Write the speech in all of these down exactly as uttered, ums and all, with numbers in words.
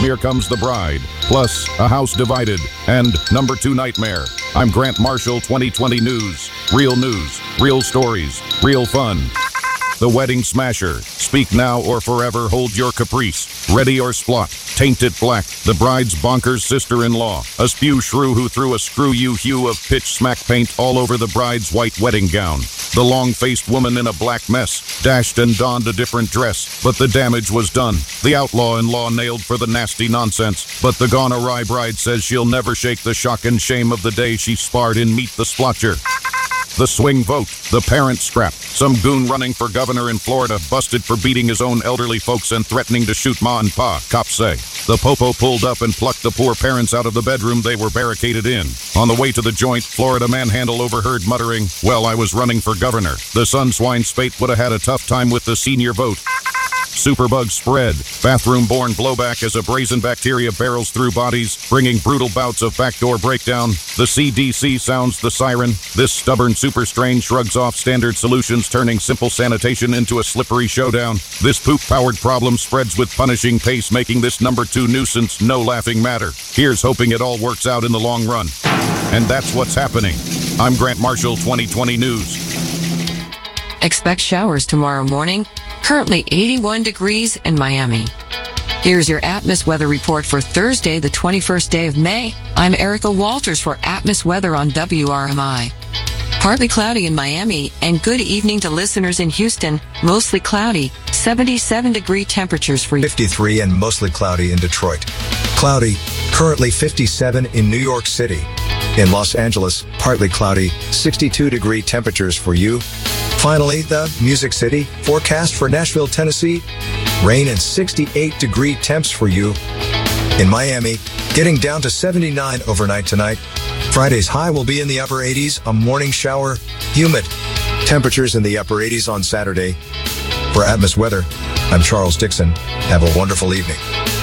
Here Comes the Bride, plus A House Divided, and Number Two Nightmare. I'm Grant Marshall, twenty twenty News. Real news, real stories, real fun. The Wedding Smasher. Speak now or forever hold your caprice. Ready or splot. Taint it black. The bride's bonkers sister-in-law. A spew shrew who threw a screw-you hue of pitch smack paint all over the bride's white wedding gown. The long-faced woman in a black mess dashed and donned a different dress, but the damage was done. The outlaw-in-law nailed for the nasty nonsense, but the gone-awry bride says she'll never shake the shock and shame of the day she sparred in Meet the Splotcher. The swing vote, the parent scrap. Some goon running for governor in Florida busted for beating his own elderly folks and threatening to shoot ma and pa, cops say. The popo pulled up and plucked the poor parents out of the bedroom they were barricaded in. On the way to the joint, Florida manhandle overheard muttering, "Well, I was running for governor." The sun swine spate would have had a tough time with the senior vote. Superbug spread. Bathroom-borne blowback as a brazen bacteria barrels through bodies, bringing brutal bouts of backdoor breakdown. The C D C sounds the siren. This stubborn super strain shrugs off standard solutions, turning simple sanitation into a slippery showdown. This poop-powered problem spreads with punishing pace, making this number two nuisance no laughing matter. Here's hoping it all works out in the long run. And that's what's happening. I'm Grant Marshall, twenty twenty News. Expect showers tomorrow morning. Currently eighty-one degrees in Miami. Here's your Atmos weather report for Thursday, the twenty-first day of May. I'm Erica Walters for Atmos Weather on W R M I. Partly cloudy in Miami, and good evening to listeners in Houston. Mostly cloudy, seventy-seven degree temperatures for you. fifty-three and mostly cloudy in Detroit. Cloudy, currently fifty-seven in New York City. In Los Angeles, partly cloudy, sixty-two degree temperatures for you. Finally, the Music City forecast for Nashville, Tennessee. Rain and sixty-eight degree temps for you. In Miami, getting down to seventy-nine overnight tonight. Friday's high will be in the upper eighties, a morning shower, humid. Temperatures in the upper eighties on Saturday. For Atmos Weather, I'm Charles Dixon. Have a wonderful evening.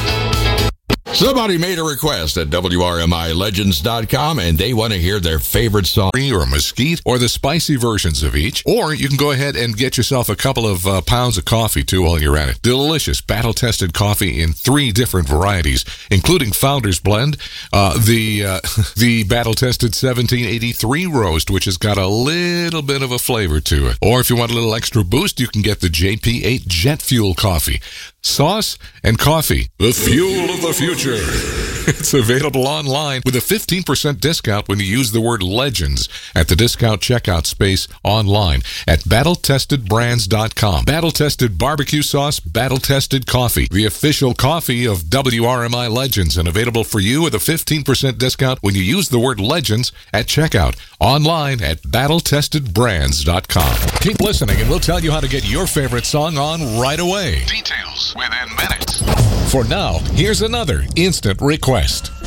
Somebody made a request at W R M I Legends dot com, and they want to hear their favorite song, or mesquite, or the spicy versions of each. Or you can go ahead and get yourself a couple of uh, pounds of coffee, too, while you're at it. Delicious, battle-tested coffee in three different varieties, including Founders Blend, uh, the uh, the battle-tested seventeen eighty-three Roast, which has got a little bit of a flavor to it. Or if you want a little extra boost, you can get the J P eight Jet Fuel Coffee. Sauce and coffee, the fuel of the future. It's available online with a fifteen percent discount when you use the word Legends at the discount checkout space online at battle tested brands dot com. Battle-tested barbecue sauce, battle-tested coffee, the official coffee of W R M I Legends, and available for you with a fifteen percent discount when you use the word Legends at checkout online at battle tested brands dot com. Keep listening and we'll tell you how to get your favorite song on right away. Details within minutes. For now, here's another instant request.